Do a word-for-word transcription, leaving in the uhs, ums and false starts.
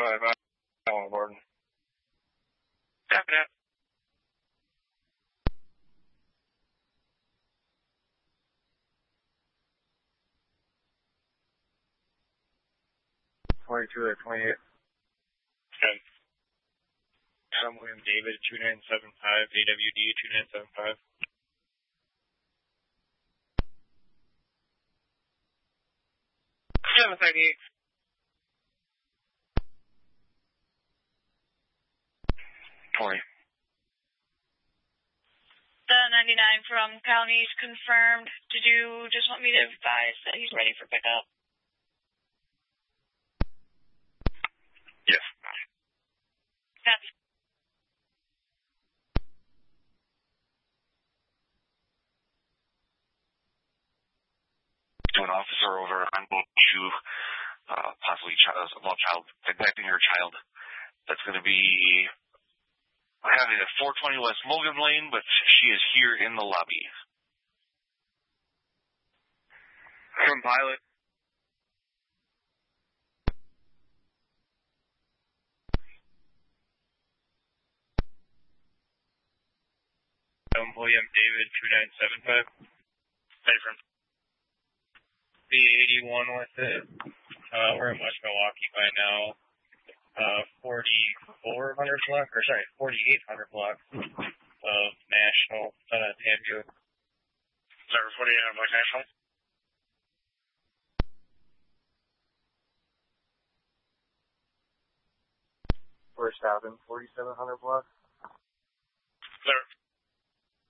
five, Alan Gordon. Tap it out. twenty-two or twenty-eight. Okay. Adam William David, two nine seven five, A W D, two nine seven five. seven thirty-eight. twenty. The ninety-nine from Counties confirmed. Did you just want me to advise that he's ready for pickup? Yes. That's to an officer over on to uh, possibly child, well, child, neglecting her child. That's going to be having at four twenty West Logan Lane, but she is here in the lobby. From Pilot. Adam William David, two nine seven five. Hey, from B eighty-one with it. Uh, we're in West Milwaukee by now. Uh, forty-four hundred block, or sorry, forty-eight hundred block of National, done at Tambu. Sorry, forty-eight hundred block National? First Avenue, forty-seven hundred block.